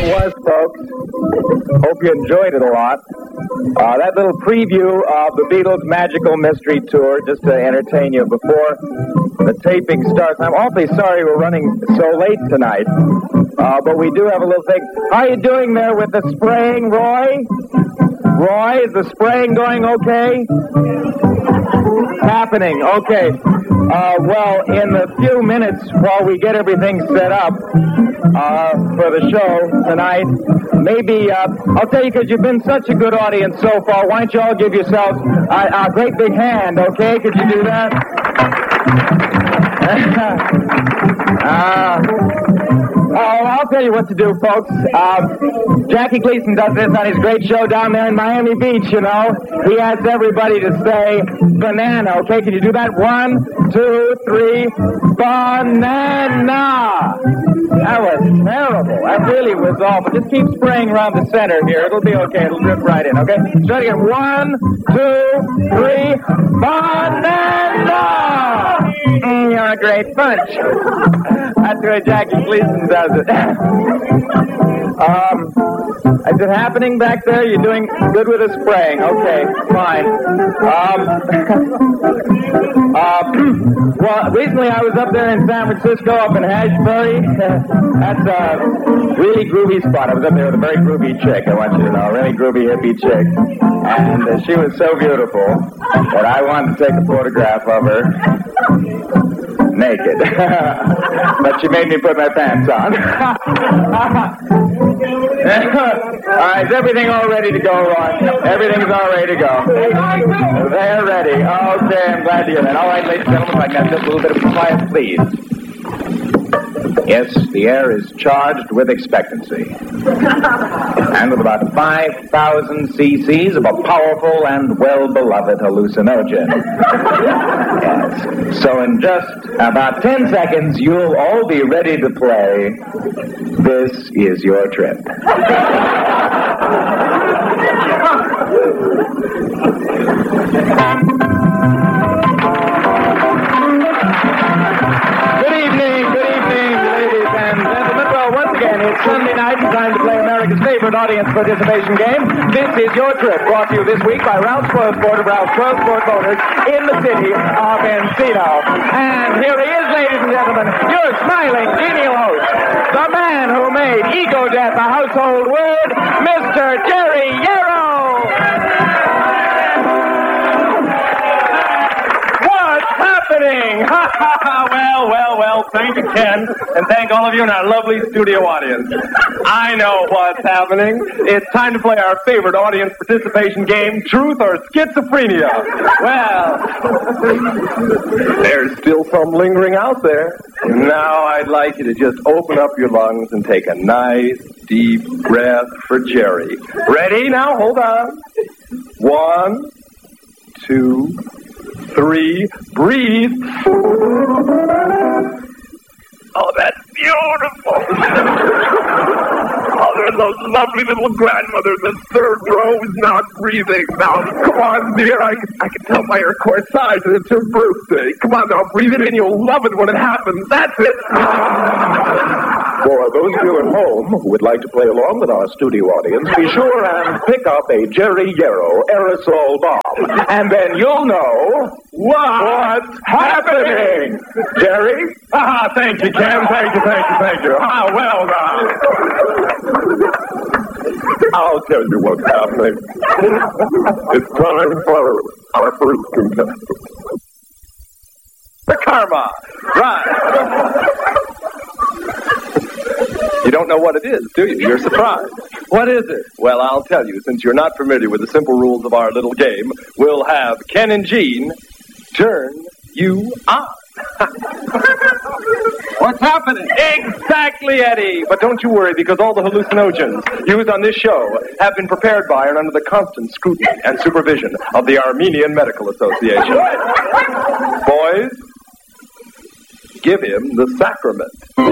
was, folks. Hope you enjoyed it a lot. That little preview of the Beatles' Magical Mystery Tour, just to entertain you before the taping starts. I'm awfully sorry we're running so late tonight, but we do have a little thing. How are you doing there with the spraying, Roy? Roy, is the spraying going okay? Happening, okay. Well, in the few minutes while we get everything set up for the show tonight, maybe, I'll tell you, because you've been such a good audience so far, why don't you all give yourselves a great big hand, okay? Could you do that? I'll tell you what to do, folks. Jackie Gleason does this on his great show down there in Miami Beach, you know. He asks everybody to say banana, okay? Can you do that? 1, 2, 3, banana! That was terrible. That really was awful. Just keep spraying around the center here. It'll be okay. It'll drip right in, okay? Try it again. 1, 2, 3, banana! You're a great bunch. That's the way Jackie Gleason does it. Is it happening back there? You're doing good with the spraying. Okay, fine. Well, recently I was up there in San Francisco, up in Hashbury. That's a really groovy spot. I was up there with a very groovy chick, I want you to know. A really groovy hippie chick. And she was so beautiful that I wanted to take a photograph of her naked. But she made me put my pants on. All right, is everything all ready to go, Ron? Everything's all ready to go. They're ready. Okay, I'm glad to hear that. All right, ladies and gentlemen, if I can have just a little bit of quiet, please. Yes, the air is charged with expectancy. And with about 5,000 cc's of a powerful and well-beloved hallucinogen. Yes. So in just about 10 seconds, you'll all be ready to play This Is Your Trip. It's Sunday night and time to play America's favorite audience participation game. This is Your Trip, brought to you this week by Ralph's Pro Sport of Ralph's Pro Sport Motors in the city of Encino. And here he is, ladies and gentlemen, your smiling, genial host, the man who made ego death a household word, Mr. Jerry Yarrow! What's happening? Well, thank you, Ken, and thank all of you in our lovely studio audience. I know what's happening. It's time to play our favorite audience participation game, Truth or Schizophrenia. Well, there's still some lingering out there. Now I'd like you to just open up your lungs and take a nice, deep breath for Jerry. Ready? Now, hold on. 1, 2, 3, breathe. Oh, that's beautiful. Oh, there's those lovely little grandmothers. The third row is not breathing. Now, come on, dear. I can tell by your corsage that it's her birthday. Come on, now, breathe it in. You'll love it when it happens. That's it. For those of you at home who would like to play along with our studio audience, be sure and pick up a Jerry Yarrow aerosol bomb. And then you'll know what's happening. Jerry? Thank you, Ken. Thank you. Well done. I'll tell you what's happening. It's time for our first contestant. The karma. Right. You don't know what it is, do you? You're surprised. What is it? Well, I'll tell you. Since you're not familiar with the simple rules of our little game, we'll have Ken and Gene turn you on. What's happening? Exactly, Eddie. But don't you worry, because all the hallucinogens used on this show have been prepared by and under the constant scrutiny and supervision of the Armenian Medical Association. Boys, give him the sacrament.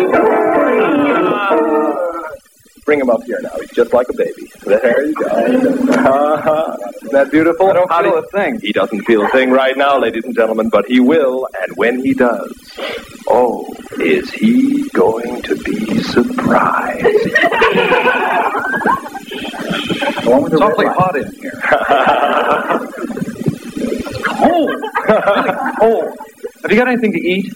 Bring him up here now. He's just like a baby. There you go. Isn't that beautiful? I don't feel a thing. He doesn't feel a thing right now, ladies and gentlemen, but he will, and when he does, oh, is he going to be surprised? It's awfully hot in here. It's cold. Cold. Have you got anything to eat?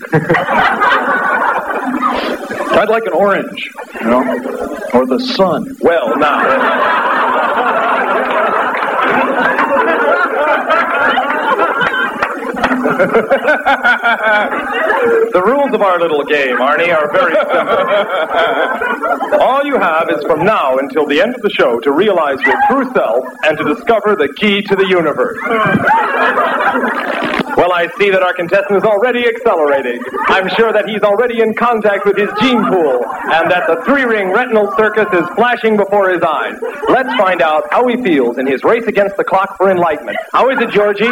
I'd like an orange, you know, or the sun. Well, now... The rules of our little game, Arnie, are very simple. All you have is from now until the end of the show to realize your true self and to discover the key to the universe. Well, I see that our contestant is already accelerating. I'm sure that he's already in contact with his gene pool and that the three-ring retinal circus is flashing before his eyes. Let's find out how he feels in his race against the clock for enlightenment. How is it, Georgie?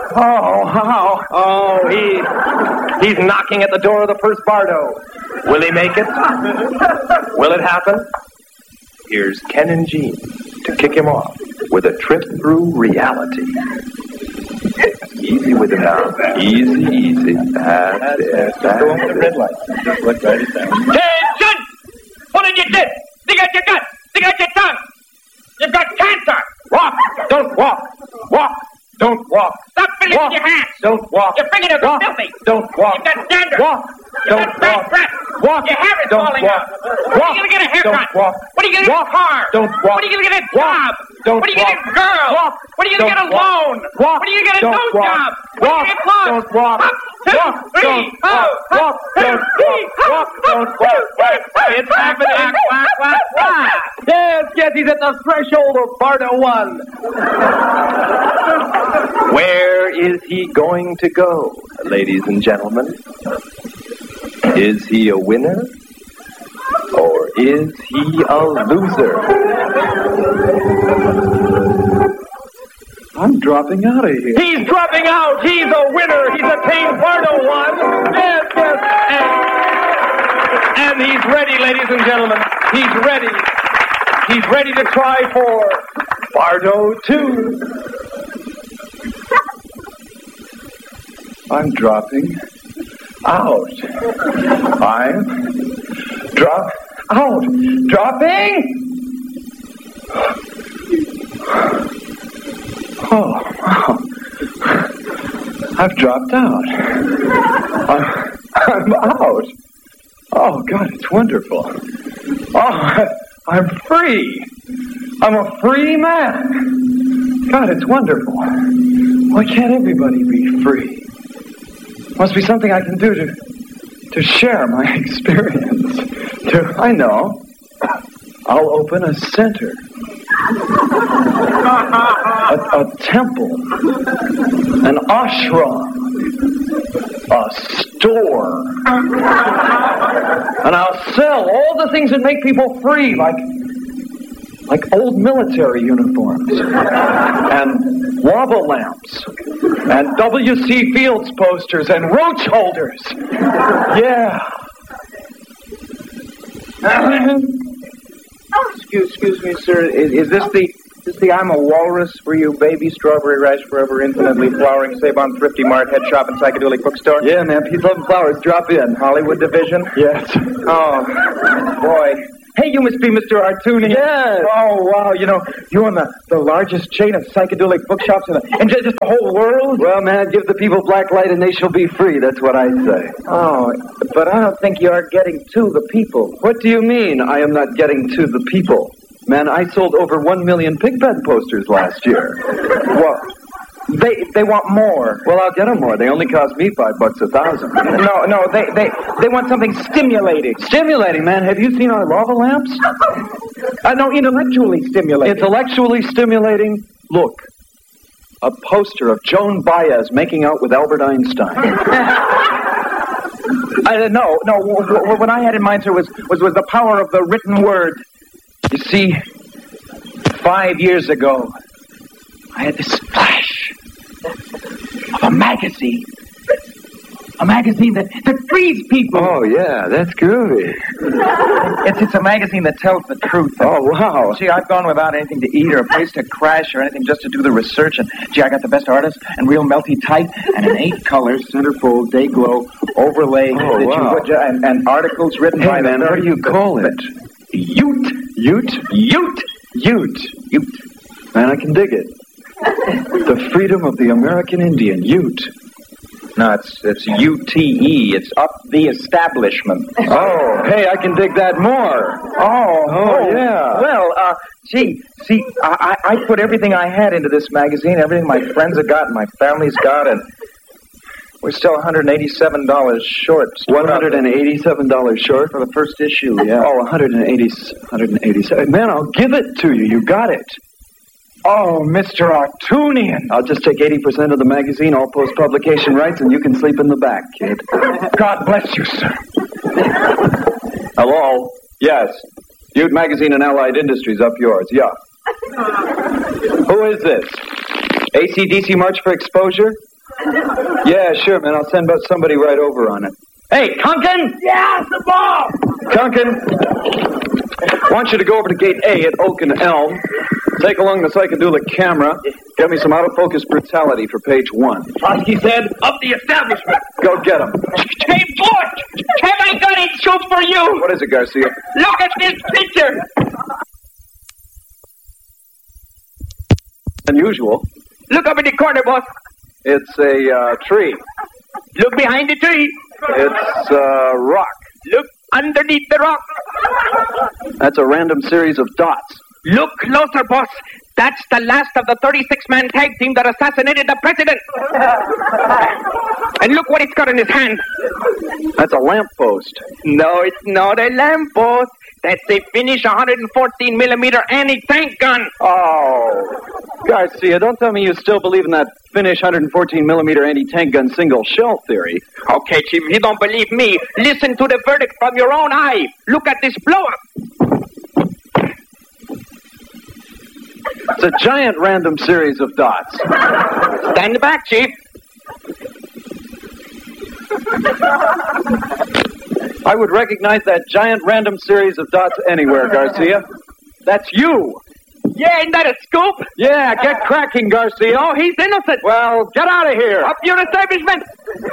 He's knocking at the door of the first Bardo. Will he make it? Will it happen? Here's Ken and Jean to kick him off with a trip through reality. Easy with him now. Easy. That's it. Go on with the red light. Just look right at that. Attention! Put in your lip! Stick out your gut! Stick out your tongue! You've got cancer! Walk! Don't walk! Walk! Don't walk! Stop fiddling with your hands! Don't walk! Your fingernails are filthy! Don't walk! You've got dander! Walk! You've Don't got bad walk! breath! Walk! Your hair is Don't falling walk! out! When are you going to get a haircut? Don't walk! When are you going to get a car? Don't walk! When are you going to get a Walk! job? Don't when are you going to get a girl? Walk! When are you going to get a Don't walk! loan? Walk! When are you going to get a Don't nose walk! job? When are you going to get lost? Don't walk! Up, two, Walk! three, Don't walk! Walk! Don't walk! Don't walk! It's happening! Yes, he's at the threshold of Bardo 1. Where is he going to go, ladies and gentlemen? Is he a winner? Or is he a loser? I'm dropping out of here. He's dropping out! He's a winner! He's attained Bardo 1! Yes! And he's ready, ladies and gentlemen. He's ready. He's ready to try for Bardo 2. I'm dropping out. I'm out. Dropping? Oh, wow. I've dropped out. I'm out. Oh, God, it's wonderful. Oh, I'm free. I'm a free man. God, it's wonderful. Why can't everybody be free? Must be something I can do to share my experience. I know. I'll open a center. A temple. An ashram. A store. And I'll sell all the things that make people free, like old military uniforms, and lava lamps, and W.C. Fields posters, and roach holders. Yeah. Excuse me, sir. Is this the I'm a Walrus for you baby strawberry rice forever infinitely flowering save on thrifty mart head shop and psychedelic bookstore? Yeah, man. Peace, love, and flowers. Drop in. Hollywood division? Yes. Oh, boy. Hey, you must be Mr. Artuni. Yes. Oh, wow. You know, you own the largest chain of psychedelic bookshops in just the whole world? Well, man, give the people black light and they shall be free. That's what I say. Oh, but I don't think you are getting to the people. What do you mean I am not getting to the people? Man, I sold over 1 million Pigpen posters last year. Well, they want more. Well, I'll get them more. They only cost me $5 1,000. No, they want something stimulating. Stimulating, man. Have you seen our lava lamps? No, intellectually stimulating. Intellectually stimulating? Look, a poster of Joan Baez making out with Albert Einstein. No. What I had in mind, sir, was the power of the written word. You see, 5 years ago, I had this flash of a magazine. A magazine that frees people. Oh, yeah, that's groovy. It's a magazine that tells the truth. Oh, wow. See, I've gone without anything to eat or a place to crash or anything just to do the research. And, gee, I got the best artists and real melty type and in 8 colors, centerfold, day glow, overlay. Oh, wow. And articles written by man, what do you call it? Ute. Man, I can dig it. The freedom of the American Indian, Ute. No, it's UTE. It's up the establishment. Oh, hey, I can dig that more. Oh, yeah. Well, see, I put everything I had into this magazine, everything my friends have got and my family's got, and we're still $187 short. $187 short? For the first issue, yeah. Oh, 187. Man, I'll give it to you. You got it. Oh, Mr. Artunian. I'll just take 80% of the magazine, all post-publication rights, and you can sleep in the back, kid. God bless you, sir. Hello? Yes. Ute Magazine and Allied Industries up yours, yeah. Who is this? AC/DC March for Exposure? Yeah, sure, man. I'll send somebody right over on it. Hey, Kunkin! Yes, the ball! Kunkin, I want you to go over to Gate A at Oak and Elm. Take along the psychedelic camera. Get me some out-of-focus brutality for page 1. He said, up the establishment. Go get him. Hey, Bort! Have I got a shoot for you? What is it, Garcia? Look at this picture. Unusual. Look up in the corner, boss. It's a tree. Look behind the tree. It's a rock. Look underneath the rock. That's a random series of dots. Look closer, boss. That's the last of the 36-man tag team that assassinated the president. And look what it's got in his hand. That's a lamppost. No, it's not a lamppost. That's a Finnish 114mm anti-tank gun. Oh, Garcia, don't tell me you still believe in that Finnish 114mm anti-tank gun single shell theory. Okay, Chief, if you don't believe me, listen to the verdict from your own eye. Look at this blow-up. It's a giant random series of dots. Stand back, Chief. I would recognize that giant random series of dots anywhere, Garcia. That's you. Yeah, ain't that a scoop? Yeah, get cracking, Garcia. No, he's innocent. Well, get out of here. Up your establishment.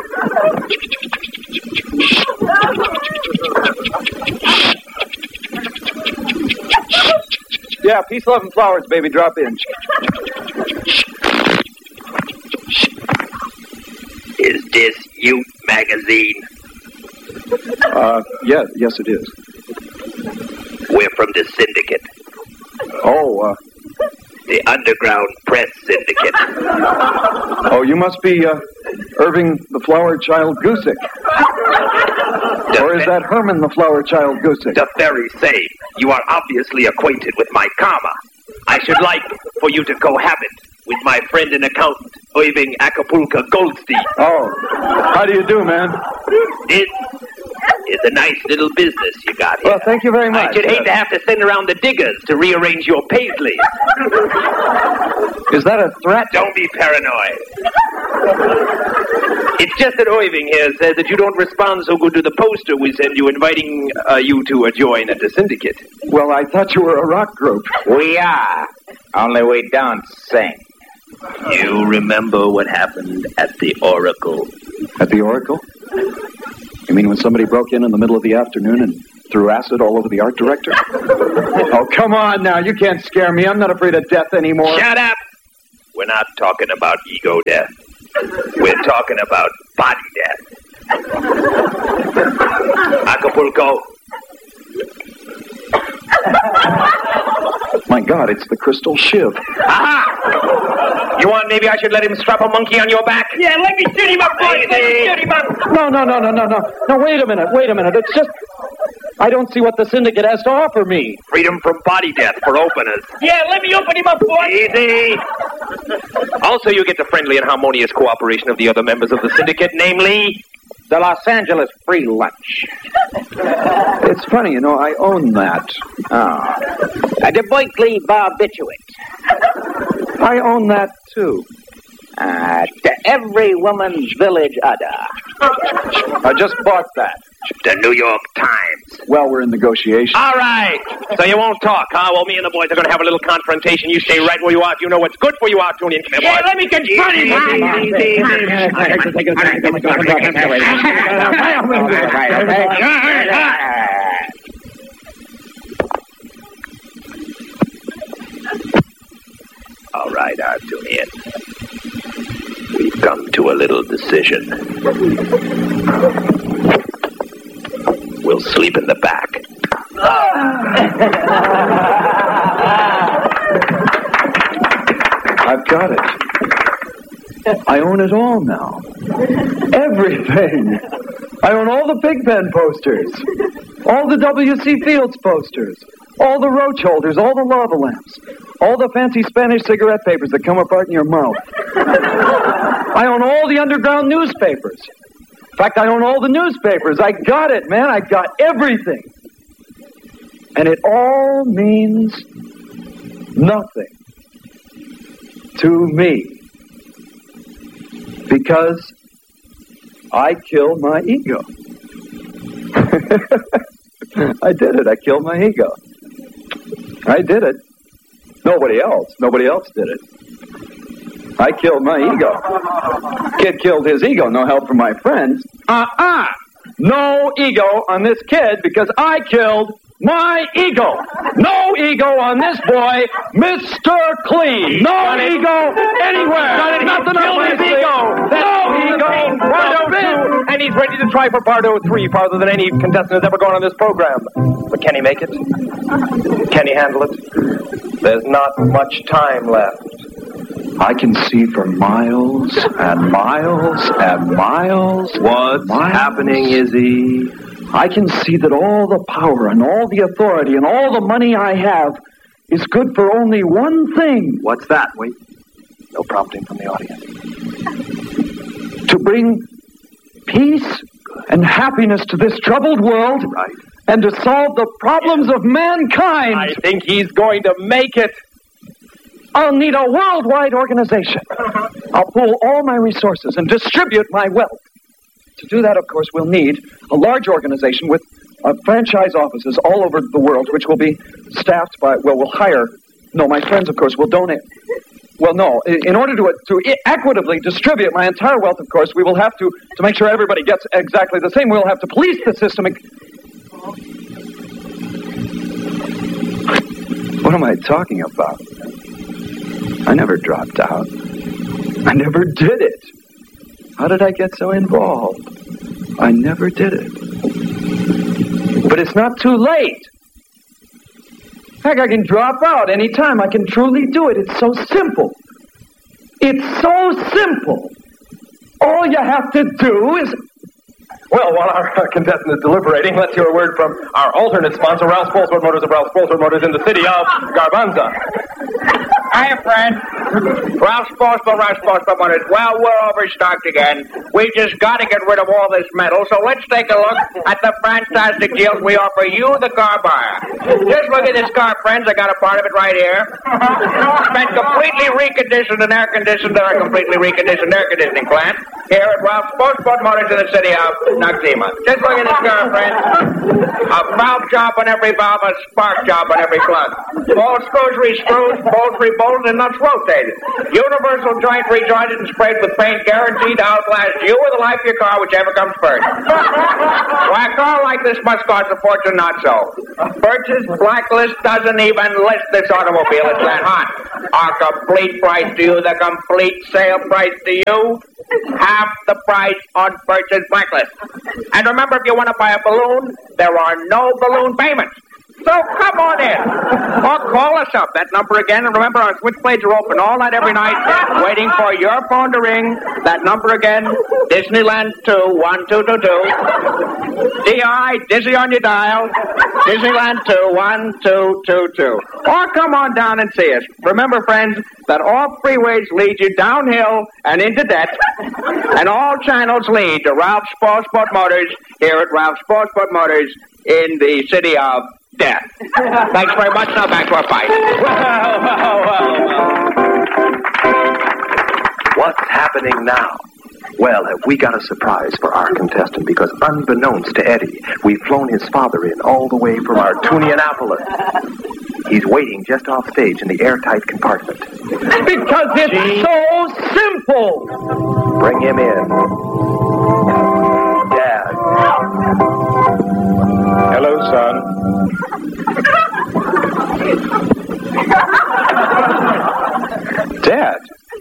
Yeah, peace, love, and flowers, baby. Drop in. Is this Ute Magazine? Yes, it is. We're from the syndicate. Oh, The Underground Press Syndicate. Oh, you must be, Irving the Flower Child Gusick. Or is that Herman the Flower Child Gusick? The very same. You are obviously acquainted with my karma. I should like for you to cohabit with my friend and accountant, Irving Acapulco Goldstein. Oh, how do you do, man? This is a nice little business you got here. Well, thank you very much. I should hate to have to send around the diggers to rearrange your paisleys. Is that a threat? Don't be paranoid. It's just that Irving here says that you don't respond so good to the poster we send you inviting you to join at the syndicate. Well, I thought you were a rock group. We are. Only we don't sing. You remember what happened at the Oracle? At the Oracle? You mean when somebody broke in the middle of the afternoon and threw acid all over the art director? Oh, come on now. You can't scare me. I'm not afraid of death anymore. Shut up! We're not talking about ego death. We're talking about body death. Acapulco. My God, it's the crystal shiv. Aha! You want maybe I should let him strap a monkey on your back? Yeah, let me shoot him up, boys. Let me shoot him up. No. No, wait a minute. It's just, I don't see what the syndicate has to offer me. Freedom from body death for openers. Yeah, let me open him up, boys. Easy. Also, you get the friendly and harmonious cooperation of the other members of the syndicate, namely The Los Angeles Free Lunch. It's funny, I own that. The Berkeley Barbiturates. I own that, too. The Every Woman's Village Udder. I just bought that. the New York Times. Well, we're in negotiation. All right. So you won't talk, huh? Well, me and the boys are going to have a little confrontation. You stay right where you are. You know what's good for you, Artunian. Come here, boys. Let me confront All right, Artunian. We've come to a little decision. We'll sleep in the back. I've got it. I own it all now. Everything. I own all the Pigpen posters, all the W.C. Fields posters, all the roach holders, all the lava lamps, all the fancy Spanish cigarette papers that come apart in your mouth. I own all the underground newspapers. In fact, I own all the newspapers. I got it, man. I got everything. And it all means nothing to me. Because I killed my ego. I did it. I killed my ego. I did it. Nobody else did it. I killed my ego. Kid killed his ego. No help from my friends. No ego on this kid because I killed my ego. No ego on this boy, Mr. Clean. No ego anywhere. Nothing on his ego. No ego. Bardo 2, and he's ready to try for Bardo 3 farther than any contestant has ever gone on this program. But can he make it? Can he handle it? There's not much time left. I can see for miles and miles and miles. What's happening, Izzy? I can see that all the power and all the authority and all the money I have is good for only one thing. What's that? Wait. No prompting from the audience. To bring peace and happiness to this troubled world. Right. And to solve the problems of mankind. I think he's going to make it. I'll need a worldwide organization. I'll pool all my resources and distribute my wealth. To do that, of course, we'll need a large organization with franchise offices all over the world, which will be staffed by, we'll hire. No, my friends, of course, will donate. Well, no, in order to equitably distribute my entire wealth, of course, we will have to make sure everybody gets exactly the same, we'll have to police the system. What am I talking about? I never dropped out. I never did it. How did I get so involved? I never did it. But it's not too late. Heck, I can drop out anytime. I can truly do it. It's so simple. It's so simple. All you have to do is... Well, while our contestant is deliberating, let's hear a word from our alternate sponsor, Ralph Spolsford Motors of Ralph Spolsford Motors in the city of Garbanza. Hi, friend. Ralph Spolsford Motors. Well, we're overstocked again. We just got to get rid of all this metal, so let's take a look at the fantastic deals we offer you, the car buyer. Just look at this car, friends. I got a part of it right here. It's been completely reconditioned and air conditioned at our completely reconditioned air conditioning plant here at Ralph Spolsford Motors in the city of Noxema. Just look at this car, friends. A valve job on every valve, a spark job on every plug. All screws re-screwed, bolts re-bolted, and nuts rotated. Universal joint rejointed and sprayed with paint, guaranteed to outlast you or the life of your car, whichever comes first. Why, a car like this must cost a fortune, not so. Purchase Blacklist doesn't even list this automobile. It's that hot. Our complete price to you, the complete sale price to you, half the price on Purchase Blacklist. And remember, if you want to buy a balloon, there are no balloon payments. So come on in. Or call us up. That number again. And remember, our switchblades are open all night, every night, waiting for your phone to ring. That number again, Disneyland 21222. DI, Dizzy on your dial. Disneyland 21222. Or come on down and see us. Remember, friends, that all freeways lead you downhill and into debt. And all channels lead to Ralph Spolsford Motors here at Ralph Spolsford Motors in the city of death. Thanks very much. Now back to our fight. What's happening now? Well, have we got a surprise for our contestant? Because unbeknownst to Eddie, we've flown his father in all the way from Artunianapolis. He's waiting just off stage in the airtight compartment. Because it's so simple. Bring him in. Dad. Hello, son.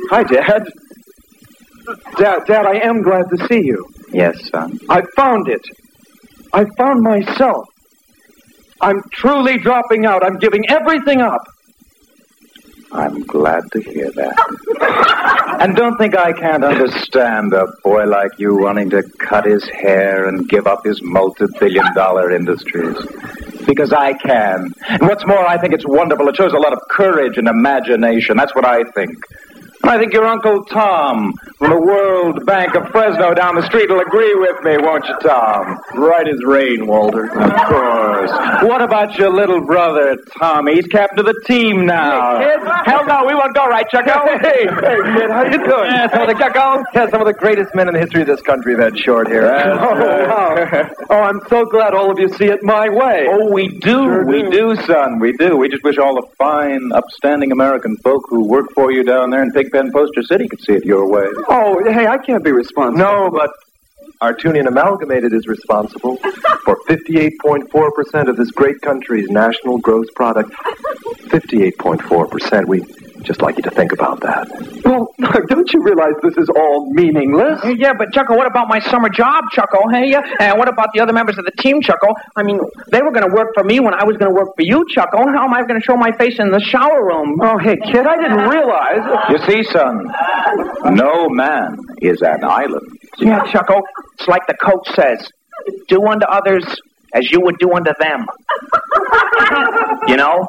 Hi, Dad. Dad, I am glad to see you. Yes, son. I found it. I found myself. I'm truly dropping out. I'm giving everything up. I'm glad to hear that. And don't think I can't understand a boy like you wanting to cut his hair and give up his multi-billion-dollar industries. Because I can. And what's more, I think it's wonderful. It shows a lot of courage and imagination. That's what I think. And I think your Uncle Tom from the World Bank of Fresno down the street will agree with me, won't you, Tom? Right as rain, Walter. Of course. What about your little brother, Tommy? He's captain of the team now. Hey, kid. Hell no, we won't go, right, Chucko? Hey, kid, how you doing? Yeah, some of the Chucko? Yeah, some of the greatest men in the history of this country have had short hair. Wow. Oh, I'm so glad all of you see it my way. Oh, we do. Sure We do, son. We do. We just wish all the fine, upstanding American folk who work for you down there in Pigpen Poster City could see it your way. Oh, hey, I can't be responsible. No, but Artunian Amalgamated is responsible for 58.4% of this great country's national gross product. 58.4%. We just like you to think about that. Well, don't you realize this is all meaningless? Yeah, but Chucko, what about my summer job, Chucko? Hey, and what about the other members of the team, Chucko? I mean, they were going to work for me when I was going to work for you, Chucko. How am I going to show my face in the shower room? Oh, hey, kid, I didn't realize. You see, son, no man is an island. Yeah, Chucko, it's like the coach says, do unto others as you would do unto them. You know?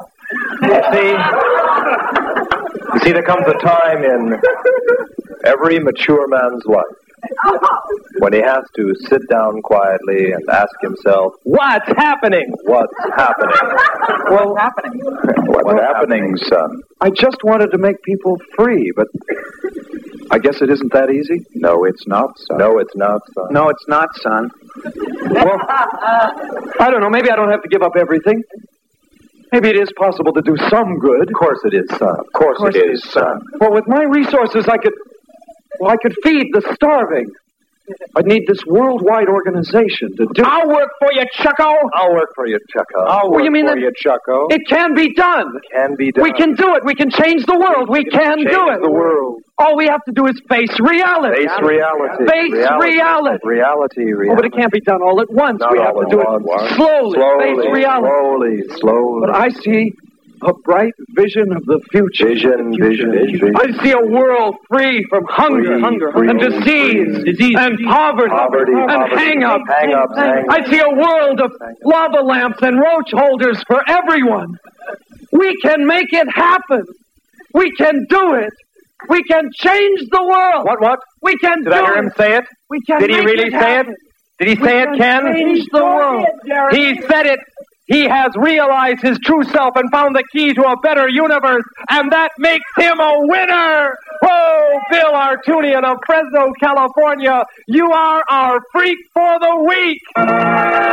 You see, there comes a time in every mature man's life when he has to sit down quietly and ask himself, What's happening? what's happening? What's happening? What's happening, son? I just wanted to make people free, but I guess it isn't that easy. No, it's not, son. No, it's not, son. No, it's not, son. Well, I don't know. Maybe I don't have to give up everything. Maybe it is possible to do some good. Of course it is, son. Of course it is, son. Well, with my resources, I could feed the starving. I'd need this worldwide organization to do. I'll work for you, Chucko. I'll work for you, Chucko. I'll work you mean for that- you, Chucko. It can be done. Can be done. We can do it. We can change the world. We can do Change it. the world. All we have to do is face reality. Face reality. Face reality. Reality. Oh, but it can't be done all at once. Not we have all to at do once. it slowly. Face reality. Slowly. But I see a bright vision of the future. Vision. I see a world free from hunger, Free. and disease, and poverty, and hang-ups. Hang-ups. I see a world of lava lamps and roach holders for everyone. We can make it happen. We can do it. We can change the world. What? We can Did I hear him say it? We can Did he make really it say it? happen. Did he say it, Ken? Change the world. He said it. He has realized his true self and found the key to a better universe, and that makes him a winner! Oh, Bill Artunian of Fresno, California, you are our freak for the week!